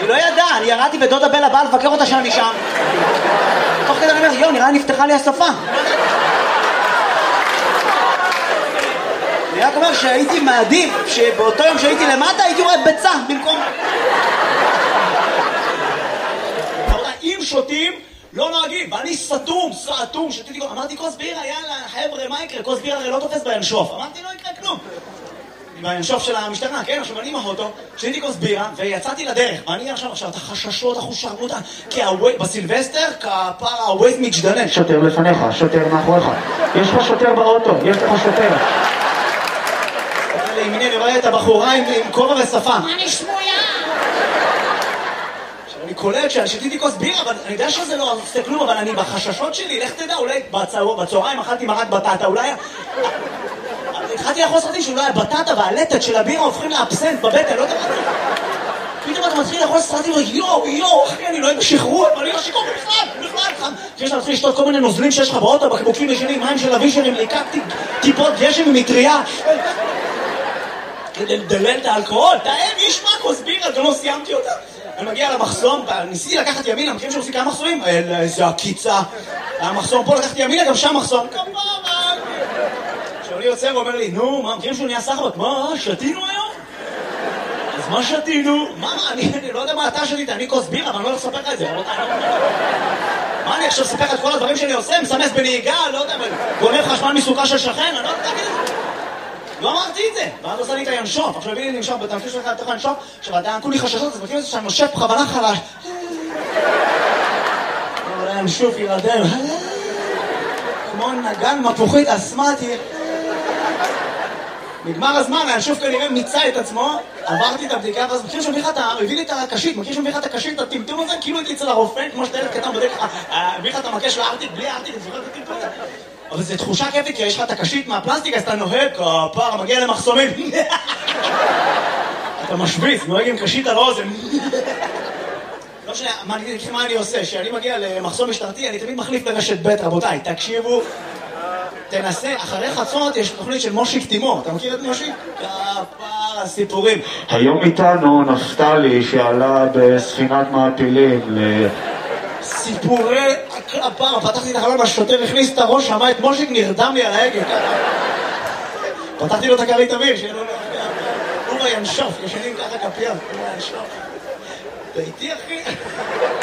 היא לא ידעה, אני ירדתי ודודה בלה באה לבקר אותה שאני שם. תוך כדי אני אומר, יו, נראה נפתחה לי השפה. אני רק אומר שהייתי מעדיף שבאותו יום שהייתי למטה הייתי רואה ביצה במקום... אם שותים לא נוהגים, ואני סתום, שתיתי, אמרתי כוס בירה, יאללה, חבר'ה, מה יקרה? כוס בירה הרי לא תופס בינשוף. אמרתי, לא יקרה כלום. בינשוף של המשטרה, כן, עכשיו אני עם האוטו, שתיתי כוס בירה, ויצאתי לדרך. ואני עכשיו, את החששות, החושרמותה, כי בסילבסטר, כפר הווייז מתג'דנן. שוטר לפניך, שוטר מאחוריך. יש לך שוטר באוטו, יש לך שוטר. לימיני, אני רואה את הבחורה עם כובע ושפה. מה נשמויה? אני קולט ששתיתי כוס בירה, אבל אני יודע שזה לא עושה כלום, אבל אני בחששות שלי, לך תדע, אולי בצהריים אכלתי מרק בטטה, אולי... התחלתי לאכול סרטים שאולי הבטטה והלטת של הבירה הופכים לאבסנט בבטן, לא יודע מה. פתאום אתה מתחיל לאכול סרטים ויו, אחי, אני לא אוהב שחרור, אבל אני לא שיקור בכלל. אחרי שאתה מתחיל לשתות כל מיני נוזלים שיש לך באוטו, בקבוקים ישנים, מים של אבישרים, ליקקתי טיפות גשם ממטריה. כדי לדלל את האלכוהול, יש מה כוס בירה, גם לא סיימתי אותה. אני מגיע למחסום, ניסיתי לקחת ימינה, מכירים שעושים כמה מחסומים? איזה הקיצה. המחסום פה, לקחתי ימינה, גם שם מחסום. כפרה! כשאני יוצא ואומר לי, נו, מה, מכירים שהוא נהיה סחבק? מה, שתינו היום? אז מה שתינו? מה, אני לא יודע מה אתה שתית, אני כוס בירה, אבל אני לא הולך לספר לך את זה. מה, אני עכשיו אספר לך את כל הדברים שאני עושה? מסמס בנהיגה, לא יודע, גונב חשמל מסוכה של שכן, אני לא יודע, תגיד את זה. לא אמרתי את זה, ואז עושה לי את הינשוף, עכשיו הביאי לי לנשוף, בתמכיר שלך לתוך הינשוף, עכשיו עדיין כולי חששות, אז מכיר את זה שאני נושף בכוונה חלש. אבל הינשוף ילדם, כמו נגן מפוחית אסמטי. נגמר הזמן, הינשוף כנראה מיצה את עצמו, עברתי את הבדיקה, ואז מכיר שמביא לך את הביא לי את הקשית, מכיר שמביא לך את הקשית, את הטמטום הזה, כאילו הייתי אצל הרופא, כמו שאתה ילד קטן בודק לך, הביא לך את המקש לארטיק, בלי ארטיק, זוכר את הטמטום הזה. אבל זו תחושה כיפית, כי יש לך את הקשית מהפלסטיק, אז אתה נוהג, כפר, מגיע למחסומים. אתה משוויץ, נוהג עם קשית על אוזן. לא משנה, מה אני עושה? כשאני מגיע למחסום משטרתי, אני תמיד מחליף לרשת ב', רבותיי, תקשיבו, תנסה, אחרי חצות יש תוכנית של מושיק תימור, אתה מכיר את מושיק? כפר, הסיפורים. היום איתנו נפתלי שעלה בספינת מעפילים סיפורי הפעם, פתחתי את החלון, השוטר הכניס את הראש, שמע את מושיק, נרדם לי על ההגה. פתחתי לו את הכרית אוויר, שיהיה לו הוא בינשוף, ישנים ככה כפיים, הוא בינשוף. אתה איתי אחי?